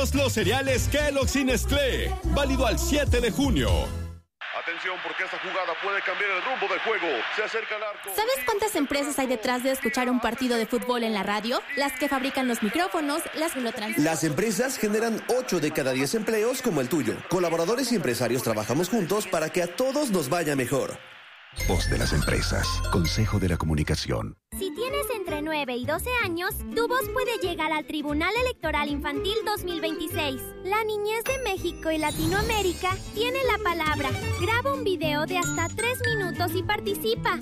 Los cereales Kellogg's y Nestlé, válido al 7 de junio. Atención, porque esta jugada puede cambiar el rumbo del juego. Se acerca el arco. ¿Sabes cuántas empresas hay detrás de escuchar un partido de fútbol en la radio? Las que fabrican los micrófonos, las que lo transmiten. Las empresas generan 8 de cada 10 empleos como el tuyo. Colaboradores y empresarios trabajamos juntos para que a todos nos vaya mejor. Voz de las empresas. Consejo de la Comunicación. Si tienes entre 9 y 12 años, tu voz puede llegar al Tribunal Electoral Infantil 2026. La niñez de México y Latinoamérica tiene la palabra. Graba un video de hasta 3 minutos y participa.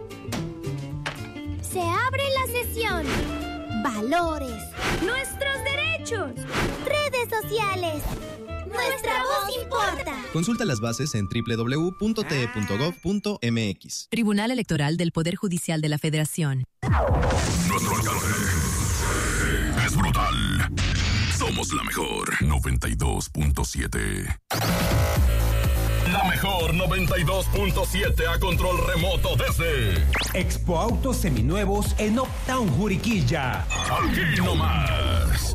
Se abre la sesión. Valores. Nuestros derechos. Redes sociales. Nuestra voz importa. Consulta las bases en www.te.gov.mx. Tribunal Electoral del Poder Judicial de la Federación. Nuestro alcance es brutal. Somos la mejor 92.7. La mejor 92.7 a control remoto desde Expo Autos Seminuevos en Uptown Juriquilla. Aquí nomás.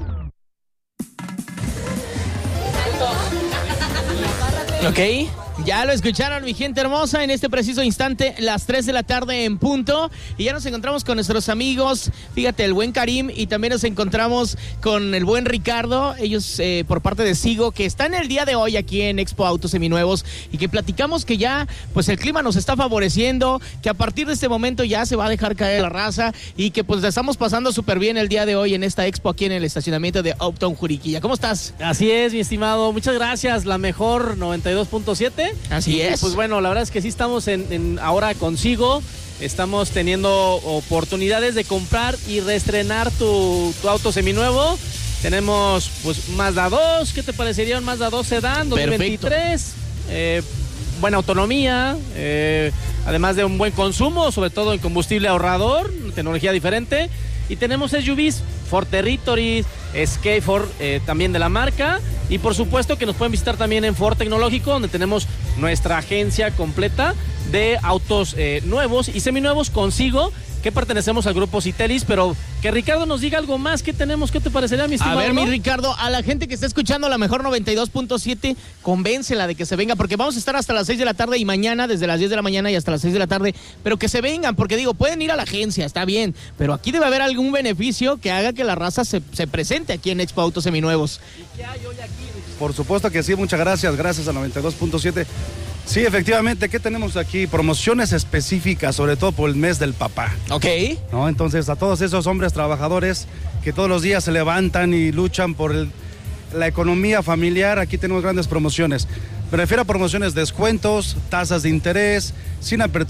Ok, ya lo escucharon, mi gente hermosa, en este preciso instante, las 3 de la tarde en punto, y ya nos encontramos con nuestros amigos, fíjate, el buen Karim, y también nos encontramos con el buen Ricardo, ellos por parte de Sigo, que están el día de hoy aquí en Expo Autos Seminuevos, y que platicamos que ya, pues el clima nos está favoreciendo, que a partir de este momento ya se va a dejar caer la raza, y que pues la estamos pasando súper bien el día de hoy en esta expo aquí en el estacionamiento de Uptown Juriquilla. ¿Cómo estás? Así es, mi estimado, muchas gracias, la mejor 92.7. Así es. Pues bueno, la verdad es que sí estamos ahora consigo. Estamos teniendo oportunidades de comprar y reestrenar tu auto seminuevo. Tenemos pues Mazda 2, ¿qué te parecería un Mazda 2 Sedán 2023? Buena autonomía, además de un buen consumo, sobre todo en combustible ahorrador, tecnología diferente. Y tenemos SUVs, Ford Territory, Escape Ford, también de la marca. Y por supuesto que nos pueden visitar también en Ford Tecnológico, donde tenemos nuestra agencia completa de autos nuevos y seminuevos consigo, que pertenecemos al grupo Citelis, pero que Ricardo nos diga algo más. ¿Qué tenemos? ¿Qué te parecería, mi estimado? A ver, mi Ricardo, a la gente que está escuchando la mejor 92.7, convéncela de que se venga, porque vamos a estar hasta las 6 de la tarde y mañana desde las 10 de la mañana y hasta las 6 de la tarde, pero que se vengan, porque digo, pueden ir a la agencia, está bien, pero aquí debe haber algún beneficio que haga que la raza se presente aquí en Expo Autos Seminuevos. ¿Y qué hay hoy aquí? Por supuesto que sí, muchas gracias a 92.7. Sí, efectivamente, ¿qué tenemos aquí? Promociones específicas, sobre todo por el mes del papá. Ok. ¿No? Entonces, a todos esos hombres trabajadores que todos los días se levantan y luchan por la economía familiar, aquí tenemos grandes promociones. Me refiero a promociones, descuentos, tasas de interés, sin apertura